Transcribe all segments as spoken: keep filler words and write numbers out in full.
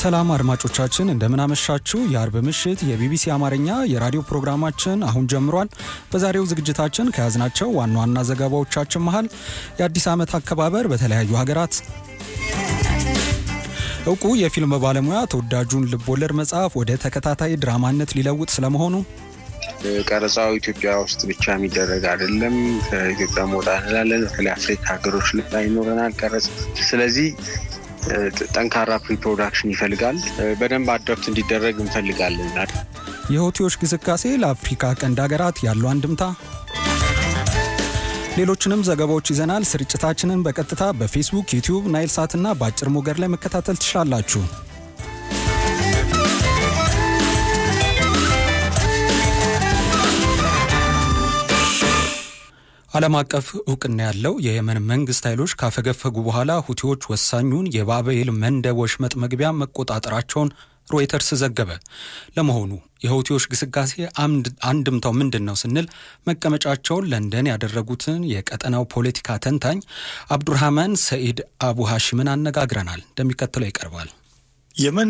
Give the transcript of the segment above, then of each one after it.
ሰላም አድማጮቻችን እንደምን አመሻችሁ። የአርብ ምሽት የቢቢሲ አማርኛ የራዲዮ ፕሮግራማችን አሁን ጀምሯል። በዛሬው ዝግጅታችን ከያዝናቸው ዋና ዋና ዘገባዎቻችን መሃል የአዲስ ዓመት አከባበር በተለያዩ ሀገራት፣ እውቁ የፊልም ባለሙያ ተወዳጁን ልቦለድ መጽሐፍ ወደ ተከታታይ ድራማነት ሊለውጥ ስለመሆኑ፣ ቀረጻው ኢትዮጵያ ውስጥ ብቻ የሚደረግ አይደለም፣ ከኢትዮጵያ መውጣ እንላለን፣ በተለይ አፍሪካ ሀገሮች ላይ ይኖረናል ቀረጽ። ስለዚህ ጠንካራ ፕሪፕሮዳክሽን ይፈልጋል። በደንብ አዳፕት እንዲደረግ እንፈልጋለን። የሁቲዎች ግስጋሴ ለአፍሪካ ቀንድ ሀገራት ያለው አንድምታ፣ ሌሎችንም ዘገባዎች ይዘናል። ስርጭታችንን በቀጥታ በፌስቡክ፣ ዩቲዩብ፣ ናይል ሳት እና በአጭር ሞገድ ላይ መከታተል ትችላላችሁ። ዓለም አቀፍ እውቅና ያለው የየመን መንግስት ኃይሎች ካፈገፈጉ በኋላ ሁቲዎች ወሳኙን የባቤል መንደብ ወሽመጥ መግቢያ መቆጣጠራቸውን ሮይተርስ ዘገበ። ለመሆኑ የሁቲዎች ግስጋሴ አንድምታው ምንድነው ስንል መቀመጫቸውን ለንደን ያደረጉትን የቀጠናው ፖለቲካ ተንታኝ አብዱርሃማን ሰኢድ አቡ ሃሺምን አነጋግረናል። እንደሚከተለው ይቀርባል። የመን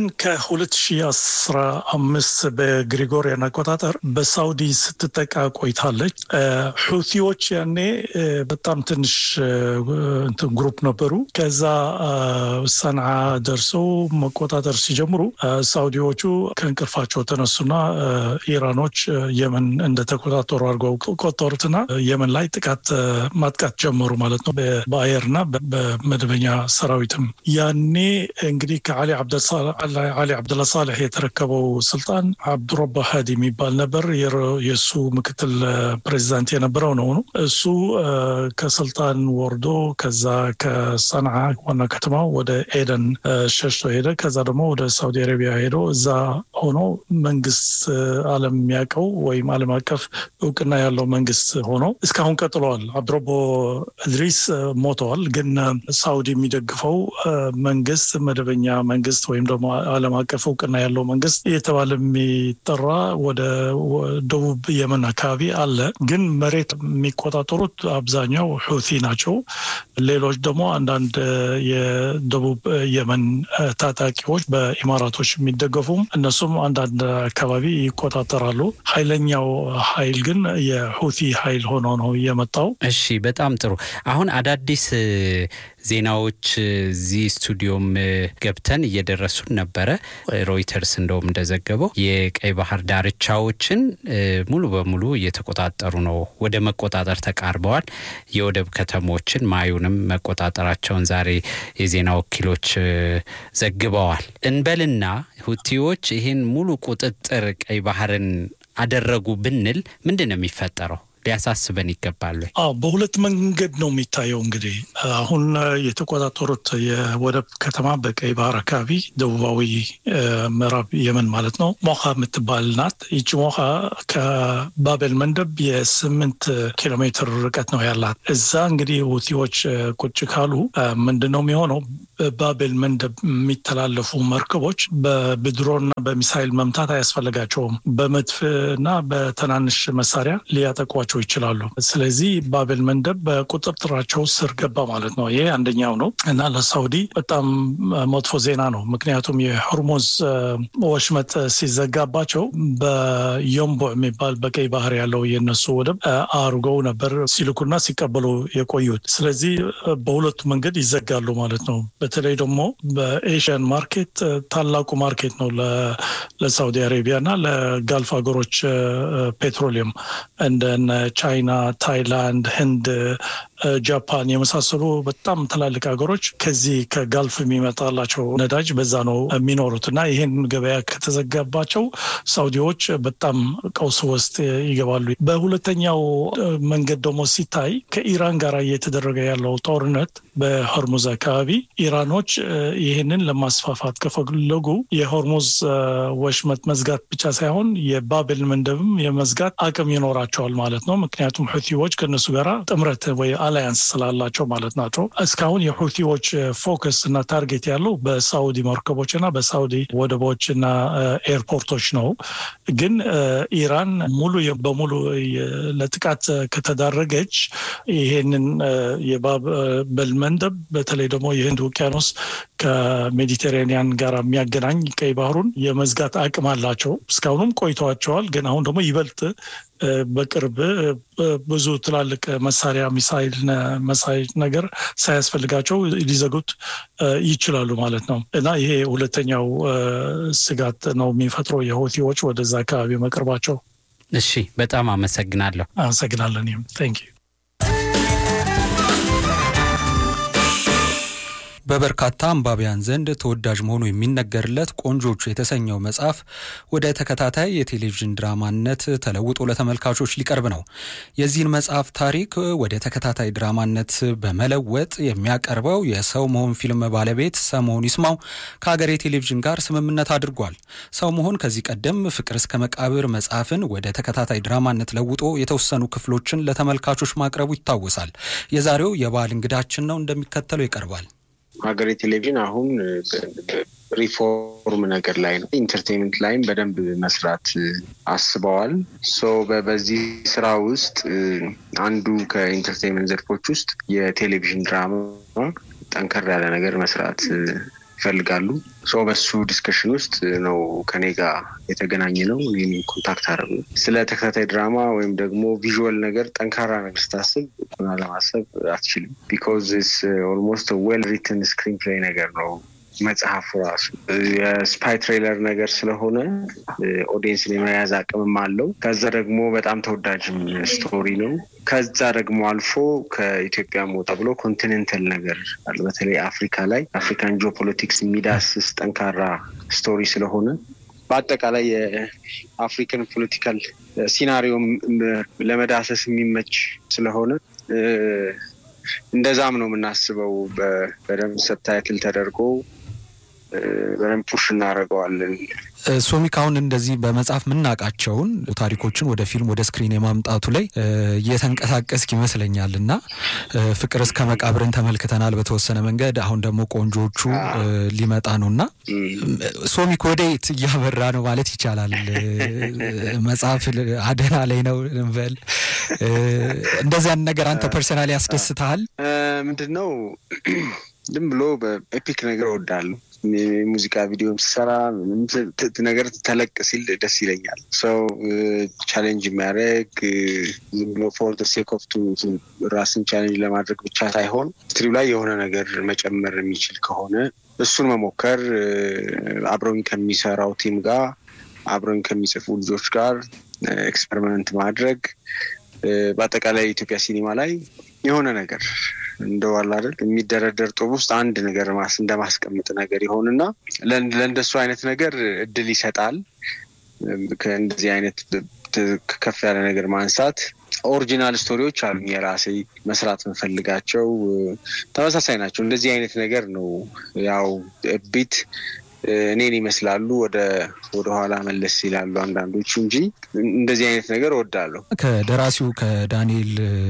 ከ2015 በግሪጎሪያን አቆጣጠር በሳውዲ ስትጠቃ ቆይታለች። ሁቲዎች ያኔ በጣም ትንሽ እንትን ግሩፕ ነበሩ። ከዛ ሰንዓ ደርሰው መቆጣጠር ሲጀምሩ ሳውዲዎቹ ከእንቅልፋቸው ተነሱና ኢራኖች የመን እንደተቆጣጠሩ አድርገው ቆጠሩትና የመን ላይ ጥቃት ማጥቃት ጀመሩ ማለት ነው፣ በአየርና በመደበኛ ሰራዊትም። ያኔ እንግዲህ ከዓሊ አብደ አሊ አብደላ ሳልህ የተረከበው ስልጣን አብዱረባ ሃዲ የሚባል ነበር። የሱ ምክትል ፕሬዚዳንት የነበረው ነው። እሱ ከስልጣን ወርዶ ከዛ ከሰንዓ ዋና ከተማው ወደ ኤደን ሸሽቶ ሄደ። ከዛ ደግሞ ወደ ሳውዲ አረቢያ ሄዶ እዛ ሆኖ መንግስት ዓለም የሚያውቀው ወይም ዓለም አቀፍ እውቅና ያለው መንግስት ሆኖ እስካሁን ቀጥለዋል። አብዱረቦ እድሪስ ሞተዋል፣ ግን ሳውዲ የሚደግፈው መንግስት መደበኛ መንግስት ወይም ደግሞ ዓለም አቀፍ እውቅና ያለው መንግስት እየተባለ የሚጠራ ወደ ደቡብ የመን አካባቢ አለ። ግን መሬት የሚቆጣጠሩት አብዛኛው ሁቲ ናቸው። ሌሎች ደግሞ አንዳንድ የደቡብ የመን ታጣቂዎች በኢማራቶች የሚደገፉም እነሱም አንዳንድ አካባቢ ይቆጣጠራሉ። ኃይለኛው ኃይል ግን የሁቲ ኃይል ሆኖ ነው የመጣው። እሺ፣ በጣም ጥሩ። አሁን አዳዲስ ዜናዎች እዚህ ስቱዲዮም ገብተን እየደረሱን ነበረ። ሮይተርስ እንደውም እንደዘገበው የቀይ ባህር ዳርቻዎችን ሙሉ በሙሉ እየተቆጣጠሩ ነው፣ ወደ መቆጣጠር ተቃርበዋል። የወደብ ከተሞችን ማዩንም መቆጣጠራቸውን ዛሬ የዜና ወኪሎች ዘግበዋል። እንበልና ሁቲዎች ይሄን ሙሉ ቁጥጥር ቀይ ባህርን አደረጉ ብንል ምንድነው የሚፈጠረው? ሊያሳስበን ይገባል። አዎ፣ በሁለት መንገድ ነው የሚታየው። እንግዲህ አሁን የተቆጣጠሩት የወደብ ከተማ በቀይ ባህር አካባቢ ደቡባዊ ምዕራብ የመን ማለት ነው ሞኻ የምትባል ናት። ይቺ ሞኻ ከባቤል መንደብ የስምንት ኪሎ ሜትር ርቀት ነው ያላት። እዛ እንግዲህ ሁቲዎች ቁጭ ካሉ ምንድነው የሚሆነው? በባቤል መንደብ የሚተላለፉ መርከቦች በድሮንና በሚሳይል መምታት አያስፈልጋቸውም። በመድፍና በትናንሽ መሳሪያ ሊያጠቋቸው ይችላሉ። ስለዚህ ባቤል መንደብ በቁጥጥራቸው ስር ገባ ማለት ነው። ይሄ አንደኛው ነው እና ለሳውዲ በጣም መጥፎ ዜና ነው። ምክንያቱም የሆርሙዝ ወሽመጥ ሲዘጋባቸው በዮምቦ የሚባል በቀይ ባህር ያለው የነሱ ወደብ አርገው ነበር ሲልኩና ሲቀበሉ የቆዩት። ስለዚህ በሁለቱ መንገድ ይዘጋሉ ማለት ነው። በተለይ ደግሞ በኤሽያን ማርኬት ታላቁ ማርኬት ነው ለሳውዲ አረቢያና ለጋልፍ ሀገሮች ፔትሮሊየም እንደ ቻይና፣ ታይላንድ፣ ህንድ፣ ጃፓን የመሳሰሉ በጣም ትላልቅ ሀገሮች ከዚህ ከጋልፍ የሚመጣላቸው ነዳጅ በዛ ነው የሚኖሩት እና ይሄን ገበያ ከተዘጋባቸው ሳውዲዎች በጣም ቀውስ ውስጥ ይገባሉ። በሁለተኛው መንገድ ደግሞ ሲታይ ከኢራን ጋር እየተደረገ ያለው ጦርነት በሆርሙዝ አካባቢ ኢራኖች ይሄንን ለማስፋፋት ከፈለጉ የሆርሙዝ ወሽመጥ መዝጋት ብቻ ሳይሆን የባቤል መንደብም የመዝጋት አቅም ይኖራቸዋል ማለት ነው። ምክንያቱም ሁቲዎች ከነሱ ጋር ጥምረት ወይ አላያንስ ስላላቸው ማለት ናቸው። እስካሁን የሁቲዎች ፎከስ እና ታርጌት ያለው በሳውዲ መርከቦችና በሳውዲ ወደቦችና ኤርፖርቶች ነው። ግን ኢራን ሙሉ በሙሉ ለጥቃት ከተዳረገች ይሄንን የባቤል መንደብ በተለይ ደግሞ የህንድ ውቅያኖስ ከሜዲተራኒያን ጋር የሚያገናኝ ቀይ ባህሩን የመዝጋት አቅም አላቸው። እስካሁንም ቆይተዋቸዋል። ግን አሁን ደግሞ ይበልጥ በቅርብ ብዙ ትላልቅ መሳሪያ ሚሳይል መሳይል ነገር ሳያስፈልጋቸው ሊዘጉት ይችላሉ ማለት ነው እና ይሄ ሁለተኛው ስጋት ነው የሚፈጥረው የሁቲዎች ወደዛ አካባቢ መቅረባቸው። እሺ በጣም አመሰግናለሁ። አመሰግናለሁ። Thank you. በበርካታ አንባቢያን ዘንድ ተወዳጅ መሆኑ የሚነገርለት ቆንጆቹ የተሰኘው መጽሐፍ ወደ ተከታታይ የቴሌቪዥን ድራማነት ተለውጦ ለተመልካቾች ሊቀርብ ነው። የዚህን መጽሐፍ ታሪክ ወደ ተከታታይ ድራማነት በመለወጥ የሚያቀርበው የሰው መሆን ፊልም ባለቤት ሰሞን ይስማው ከሀገሬ ቴሌቪዥን ጋር ስምምነት አድርጓል። ሰው መሆን ከዚህ ቀደም ፍቅር እስከ መቃብር መጽሐፍን ወደ ተከታታይ ድራማነት ለውጦ የተወሰኑ ክፍሎችን ለተመልካቾች ማቅረቡ ይታወሳል። የዛሬው የበዓል እንግዳችን ነው፣ እንደሚከተለው ይቀርባል። ሀገሬ ቴሌቪዥን አሁን ሪፎርም ነገር ላይ ነው። ኢንተርቴይንመንት ላይም በደንብ መስራት አስበዋል። ሶ በዚህ ስራ ውስጥ አንዱ ከኢንተርቴይንመንት ዘርፎች ውስጥ የቴሌቪዥን ድራማ ጠንከር ያለ ነገር መስራት ይፈልጋሉ። ሶ በሱ ዲስከሽን ውስጥ ነው ከኔ ጋር የተገናኘ ነው። እኔም ኮንታክት አደረጉ። ስለ ተከታታይ ድራማ ወይም ደግሞ ቪዥዋል ነገር ጠንካራ ነገር ስታስብ ቁና ለማሰብ አትችልም። ቢኮዝ ኢትስ ኦልሞስት ዌል ሪትን ስክሪን ፕሌይ ነገር ነው መጽሐፉ ራሱ። የስፓይ ትሬለር ነገር ስለሆነ ኦዲየንስን የመያዝ አቅምም አለው። ከዛ ደግሞ በጣም ተወዳጅም ስቶሪ ነው። ከዛ ደግሞ አልፎ ከኢትዮጵያ ሞጣ ብሎ ኮንቲኔንታል ነገር አለ። በተለይ አፍሪካ ላይ አፍሪካን ጂኦፖለቲክስ የሚዳስስ ጠንካራ ስቶሪ ስለሆነ በአጠቃላይ የአፍሪካን ፖለቲካል ሲናሪዮ ለመዳሰስ የሚመች ስለሆነ እንደዛም ነው የምናስበው። በደንብ ሰብታይትል ተደርጎ በደንብ ፑሽ እናደርገዋለን። ሶሚካውን እንደዚህ በመጽሐፍ ምናቃቸውን ታሪኮችን ወደ ፊልም ወደ ስክሪን የማምጣቱ ላይ እየተንቀሳቀስክ ይመስለኛልና ፍቅር እስከ መቃብርን ተመልክተናል በተወሰነ መንገድ። አሁን ደግሞ ቆንጆቹ ሊመጣ ነውና ሶሚክ ወዴት እያበራ ነው ማለት ይቻላል? መጽሐፍ አደና ላይ ነው እንበል። እንደዛ ነገር አንተ ፐርሰናሊ ያስደስታል? ምንድነው ዝም ብሎ በኤፒክ ነገር ወዳለሁ። ሙዚቃ ቪዲዮም ሰራ ነገር ተለቅ ሲል ደስ ይለኛል። ሶ ቻሌንጅ የሚያደርግ ዝም ብሎ ፎር ዘ ሴክ ኦፍ ቱ ራስን ቻሌንጅ ለማድረግ ብቻ ሳይሆን ስትሪው ላይ የሆነ ነገር መጨመር የሚችል ከሆነ እሱን መሞከር፣ አብረውኝ ከሚሰራው ቲም ጋር አብረውኝ ከሚጽፉ ልጆች ጋር ኤክስፐሪመንት ማድረግ፣ በአጠቃላይ ኢትዮጵያ ሲኒማ ላይ የሆነ ነገር እንደዋላ አይደል የሚደረደር ጦብ ውስጥ አንድ ነገር ማስ እንደማስቀምጥ ነገር ይሆንና ለእንደሱ አይነት ነገር እድል ይሰጣል። ከእንደዚህ አይነት ከፍ ያለ ነገር ማንሳት ኦሪጂናል ስቶሪዎች አሉ የራሴ መስራት መፈልጋቸው ተመሳሳይ ናቸው። እንደዚህ አይነት ነገር ነው ያው ቢት እኔን ይመስላሉ ወደ ወደ ኋላ መለስ ይላሉ አንዳንዶቹ እንጂ እንደዚህ አይነት ነገር ወዳለሁ። ከደራሲው ከዳንኤል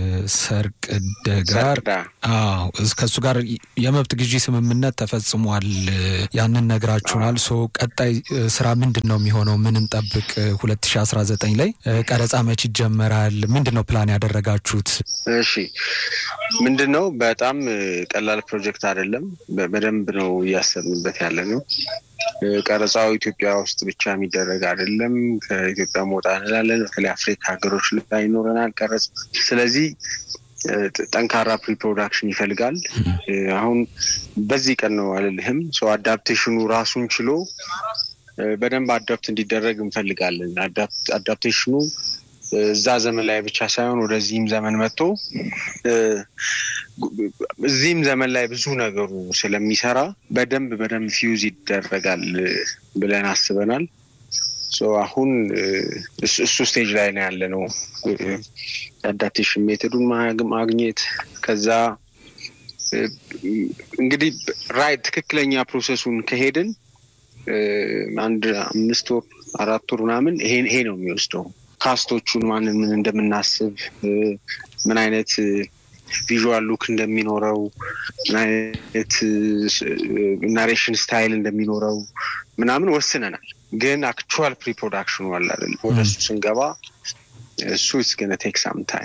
ሰርቀደ ጋር አዎ እስከሱ ጋር የመብት ግዢ ስምምነት ተፈጽሟል። ያንን ነግራችሁናል። ሶ ቀጣይ ስራ ምንድነው የሚሆነው? ምን እንጠብቅ? ሁለት ሺህ አስራ ዘጠኝ ላይ ቀረጻ መች ይጀመራል? ምንድነው ፕላን ያደረጋችሁት? እሺ ምንድነው በጣም ቀላል ፕሮጀክት አይደለም። በደንብ ነው ያሰብንበት ያለ ነው። ቀረጻው ኢትዮጵያ ውስጥ ብቻ የሚደረግ አይደለም። ከኢትዮጵያ ሞጣ እንላለን። በተለይ አፍሪካ ሀገሮች ላይ ይኖረናል ቀረጽ። ስለዚህ ጠንካራ ፕሪፕሮዳክሽን ይፈልጋል። አሁን በዚህ ቀን ነው አልልህም። ሶ አዳፕቴሽኑ ራሱን ችሎ በደንብ አዳፕት እንዲደረግ እንፈልጋለን። አዳፕቴሽኑ እዛ ዘመን ላይ ብቻ ሳይሆን ወደዚህም ዘመን መጥቶ እዚህም ዘመን ላይ ብዙ ነገሩ ስለሚሰራ በደንብ በደንብ ፊውዝ ይደረጋል ብለን አስበናል። ሶ አሁን እሱ ስቴጅ ላይ ነው ያለነው። አዳፕቴሽን ሜቶዱን ማግኘት ከዛ እንግዲህ ራይት ትክክለኛ ፕሮሰሱን ከሄድን አንድ አምስት ወር አራት ወር ምናምን ይሄ ይሄ ነው የሚወስደው። ካስቶቹን ማን ምን እንደምናስብ ምን አይነት ቪዥዋል ሉክ እንደሚኖረው ምን አይነት ናሬሽን ስታይል እንደሚኖረው ምናምን ወስነናል። ግን አክቹዋል ፕሪፕሮዳክሽኑ አለ አይደል? ወደሱ ስንገባ እሱ is going to take some time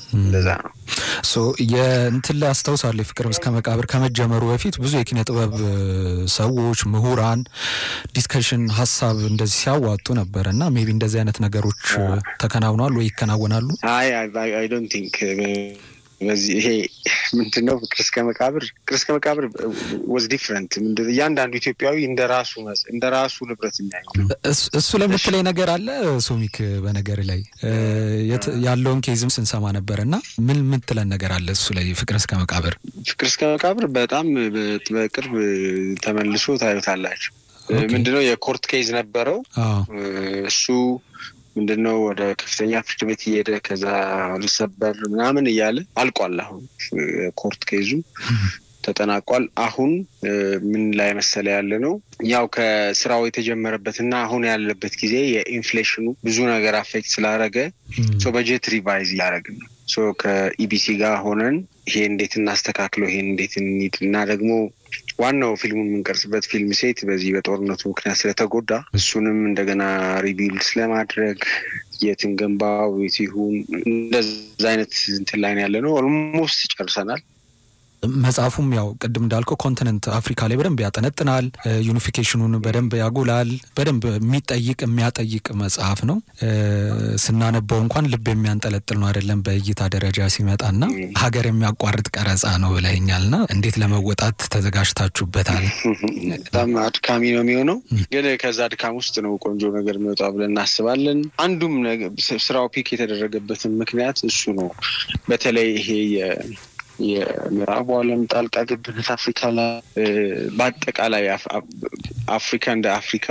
እንደዛ ነው። ሶ የእንትን ላይ አስተውሳለሁ ፍቅር እስከ መቃብር ከመጀመሩ በፊት ብዙ የኪነ ጥበብ ሰዎች ምሁራን ዲስከሽን ሀሳብ እንደዚህ ሲያዋጡ ነበርና ሜቢ እንደዚህ አይነት ነገሮች ተከናውኗል ወይ ይከናወናሉ? አይ አይ ዶንት ቲንክ በዚህ ይሄ ምንድነው ፍቅር እስከ መቃብር ፍቅር እስከ መቃብር was different ምንድነው ያንዳንዱ ኢትዮጵያዊ እንደራሱ እንደራሱ ንብረት የሚያየው እሱ ለምትለይ ነገር አለ ሶሚክ በነገር ላይ ያለውን ኬዝም ስንሰማ ነበርና ምን ምን ትለን ነገር አለ እሱ ላይ ፍቅር እስከ መቃብር ፍቅር እስከ መቃብር በጣም በቅርብ ተመልሶ ታዩታላችሁ። ምንድነው የኮርት ኬዝ ነበረው እሱ ምንድነው ወደ ከፍተኛ ፍርድ ቤት እየሄደ ከዛ ሊሰበር ምናምን እያለ አልቋል። አሁን ኮርት ኬዙ ተጠናቋል። አሁን ምን ላይ መሰለ ያለ ነው ያው ከስራው የተጀመረበትና አሁን ያለበት ጊዜ የኢንፍሌሽኑ ብዙ ነገር አፌክት ስላደረገ ሶ በጀት ሪቫይዝ ያደረግን ነው። ሶ ከኢቢሲ ጋር ሆነን ይሄ እንዴት እናስተካክለው ይሄ እንዴት እንሂድና ደግሞ ዋናው ፊልሙን የምንቀርጽበት ፊልም ሴት በዚህ በጦርነቱ ምክንያት ስለተጎዳ እሱንም እንደገና ሪቢልድ ስለማድረግ የትንገንባው ይሁን እንደዛ አይነት እንትን ላይ ያለ ነው። ኦልሞስት ጨርሰናል። መጽሐፉም ያው ቅድም እንዳልከው ኮንቲኔንት አፍሪካ ላይ በደንብ ያጠነጥናል፣ ዩኒፊኬሽኑን በደንብ ያጎላል። በደንብ የሚጠይቅ የሚያጠይቅ መጽሐፍ ነው። ስናነበው እንኳን ልብ የሚያንጠለጥል ነው አይደለም በእይታ ደረጃ ሲመጣና ሀገር የሚያቋርጥ ቀረጻ ነው ብለኛልና እንዴት ለመወጣት ተዘጋጅታችሁበታል? በጣም አድካሚ ነው የሚሆነው፣ ግን ከዛ አድካም ውስጥ ነው ቆንጆ ነገር የሚወጣው ብለን እናስባለን። አንዱም ስራው ፒክ የተደረገበትን ምክንያት እሱ ነው። በተለይ ይሄ የምዕራቡ ዓለም ጣልቃ ገብነት አፍሪካ ላይ በአጠቃላይ አፍሪካ እንደ አፍሪካ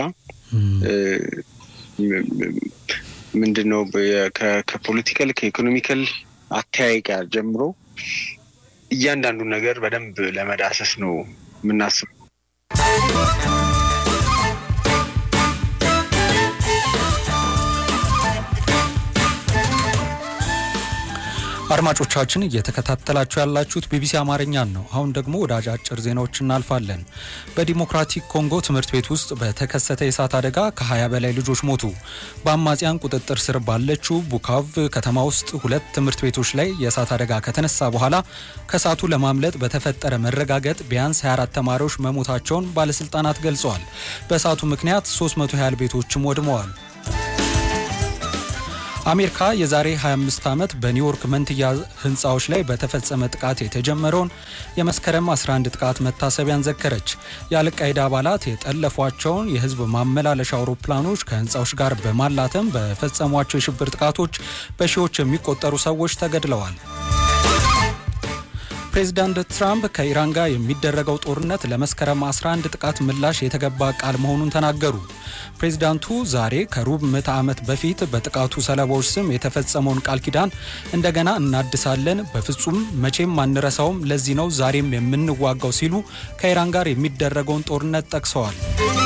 ምንድነው ከፖለቲካል ከኢኮኖሚካል አካይ ጋር ጀምሮ እያንዳንዱ ነገር በደንብ ለመዳሰስ ነው የምናስበው። አድማጮቻችን እየተከታተላችሁ ያላችሁት ቢቢሲ አማርኛን ነው። አሁን ደግሞ ወደ አጫጭር ዜናዎች እናልፋለን። በዲሞክራቲክ ኮንጎ ትምህርት ቤት ውስጥ በተከሰተ የእሳት አደጋ ከሀያ በላይ ልጆች ሞቱ። በአማጽያን ቁጥጥር ስር ባለችው ቡካቭ ከተማ ውስጥ ሁለት ትምህርት ቤቶች ላይ የእሳት አደጋ ከተነሳ በኋላ ከእሳቱ ለማምለጥ በተፈጠረ መረጋገጥ ቢያንስ ሃያ አራት ተማሪዎች መሞታቸውን ባለስልጣናት ገልጸዋል። በእሳቱ ምክንያት ሶስት መቶ ያህል ቤቶችም ወድመዋል። አሜሪካ የዛሬ ሃያ አምስት ዓመት በኒውዮርክ መንትያ ህንጻዎች ላይ በተፈጸመ ጥቃት የተጀመረውን የመስከረም አስራ አንድ ጥቃት መታሰቢያን ዘከረች። የአልቃይዳ አባላት የጠለፏቸውን የህዝብ ማመላለሻ አውሮፕላኖች ከህንጻዎች ጋር በማላተም በፈጸሟቸው የሽብር ጥቃቶች በሺዎች የሚቆጠሩ ሰዎች ተገድለዋል። ፕሬዝዳንት ትራምፕ ከኢራን ጋር የሚደረገው ጦርነት ለመስከረም አስራ አንድ ጥቃት ምላሽ የተገባ ቃል መሆኑን ተናገሩ። ፕሬዝዳንቱ ዛሬ ከሩብ ምዕተ ዓመት በፊት በጥቃቱ ሰለባዎች ስም የተፈጸመውን ቃል ኪዳን እንደገና እናድሳለን፣ በፍጹም መቼም አንረሳውም፣ ለዚህ ነው ዛሬም የምንዋጋው ሲሉ ከኢራን ጋር የሚደረገውን ጦርነት ጠቅሰዋል።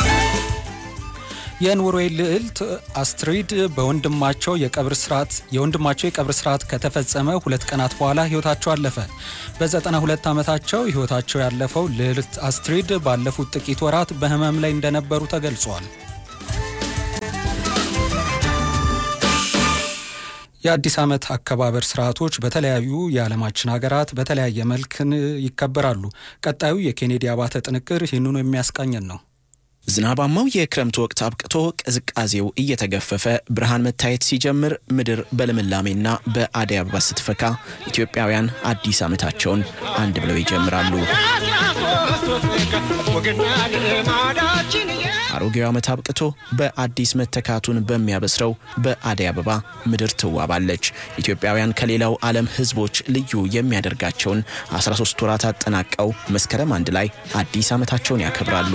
የኖርዌይ ልዕልት አስትሪድ በወንድማቸው የቀብር ስርዓት የወንድማቸው የቀብር ስርዓት ከተፈጸመ ሁለት ቀናት በኋላ ህይወታቸው አለፈ። በዘጠና ሁለት ዓመታቸው ህይወታቸው ያለፈው ልዕልት አስትሪድ ባለፉት ጥቂት ወራት በህመም ላይ እንደነበሩ ተገልጿል። የአዲስ ዓመት አከባበር ስርዓቶች በተለያዩ የዓለማችን ሀገራት በተለያየ መልክ ይከበራሉ። ቀጣዩ የኬኔዲ አባተ ጥንቅር ይህንኑ የሚያስቃኘን ነው። ዝናባማው የክረምት ወቅት አብቅቶ ቅዝቃዜው እየተገፈፈ ብርሃን መታየት ሲጀምር ምድር በልምላሜና በአደይ አበባ ስትፈካ ኢትዮጵያውያን አዲስ ዓመታቸውን አንድ ብለው ይጀምራሉ። አሮጌው ዓመት አብቅቶ በአዲስ መተካቱን በሚያበስረው በአደይ አበባ ምድር ትዋባለች። ኢትዮጵያውያን ከሌላው ዓለም ህዝቦች ልዩ የሚያደርጋቸውን አስራ ሶስት ወራት አጠናቀው መስከረም አንድ ላይ አዲስ ዓመታቸውን ያከብራሉ።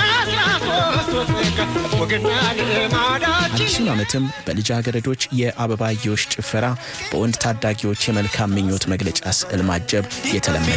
አዲሱን ዓመትም በልጃገረዶች የአበባዮሽ ጭፈራ፣ በወንድ ታዳጊዎች የመልካም ምኞት መግለጫ ስዕል ማጀብ የተለመደ